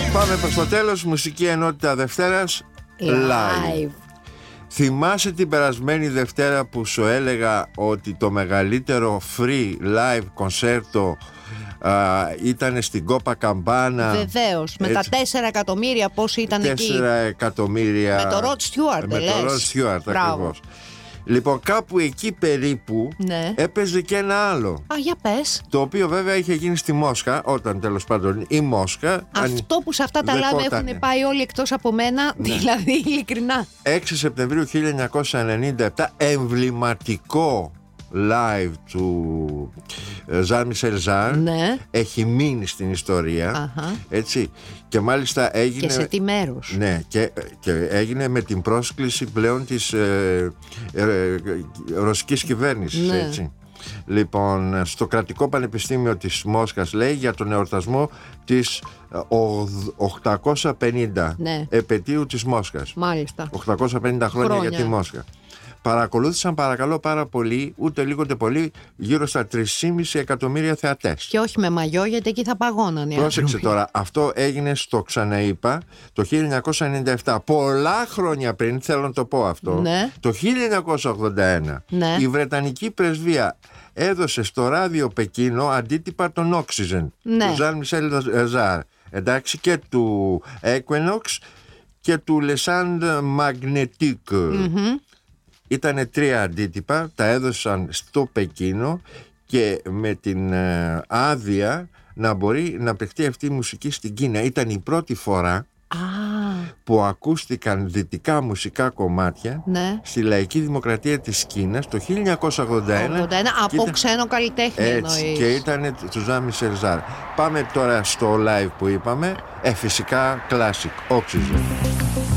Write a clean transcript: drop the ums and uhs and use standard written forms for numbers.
Πάμε προς το τέλος. Μουσική ενότητα Δευτέρας live. Θυμάσαι την περασμένη Δευτέρα που σου έλεγα ότι το μεγαλύτερο free live κονσέρτο ήταν στην Κόπα Καμπάνα? Βεβαίως, με τα 4 εκατομμύρια πόσοι ήταν 4 εκεί. 4 εκατομμύρια. Με το Rod Stewart, με το Rod Stewart, ακριβώς. Λοιπόν, κάπου εκεί περίπου έπαιζε και ένα άλλο. Για πες. Το οποίο βέβαια είχε γίνει στη Μόσχα, όταν τέλος πάντων η Μόσχα. Αυτό που σε αυτά τα live έχουν πάει όλοι εκτός από μένα, δηλαδή ειλικρινά. 6 Σεπτεμβρίου 1997, εμβληματικό live του Ζαν Μισελ Ζαρ, έχει μείνει στην ιστορία. Έτσι. Και μάλιστα έγινε. Και σε τι μέρος? Ναι, και έγινε με την πρόσκληση πλέον της ρωσικής κυβέρνησης. Έτσι. Λοιπόν, στο Κρατικό Πανεπιστήμιο της Μόσχας, λέει, για τον εορτασμό της 850 επετείου της Μόσχας. Μάλιστα. 850 χρόνια για τη Μόσχα. Παρακολούθησαν, παρακαλώ, πάρα πολύ, ούτε λίγο ούτε πολύ, γύρω στα 3,5 εκατομμύρια θεατές. Και όχι με μαγιό, γιατί εκεί θα παγώνανε. Πρόσεξε τώρα, αυτό έγινε στο ξαναείπα το 1997. Πολλά χρόνια πριν, θέλω να το πω αυτό, το 1981, η Βρετανική Πρεσβεία έδωσε στο ράδιο Πεκίνο αντίτυπα των Oxygen, του Ζαν Μισελ Ζαρ, εντάξει, και του Equinox και του Lesand Magnetic. Ήτανε 3 αντίτυπα, τα έδωσαν στο Πεκίνο και με την άδεια να μπορεί να παιχτεί αυτή η μουσική στην Κίνα. Ήταν η πρώτη φορά που ακούστηκαν δυτικά μουσικά κομμάτια στη λαϊκή δημοκρατία της Κίνας το 1981 από ξένο καλλιτέχνη, εννοείς. Και ήταν του Ζαν Μισελ Ζαρ. Πάμε τώρα στο live που είπαμε, φυσικά classic, Oxygen.